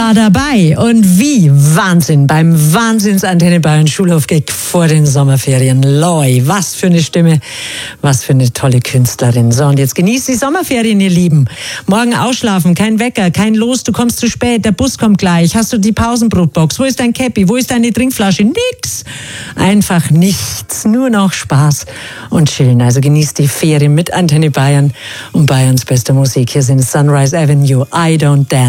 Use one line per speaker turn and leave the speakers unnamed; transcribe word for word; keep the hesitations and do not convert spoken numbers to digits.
war dabei und wie Wahnsinn beim Wahnsinns-Antenne Bayern Schulhof-Gig vor den Sommerferien. Loi, was für eine Stimme, was für eine tolle Künstlerin. So, und jetzt genießt die Sommerferien, ihr Lieben. Morgen ausschlafen, kein Wecker, kein Los, du kommst zu spät, der Bus kommt gleich, hast du die Pausenbrotbox, wo ist dein Käppi, wo ist deine Trinkflasche? Nix, einfach nichts, nur noch Spaß und chillen. Also genießt die Ferien mit Antenne Bayern und Bayerns beste Musik. Hier sind Sunrise Avenue, I Don't Dance.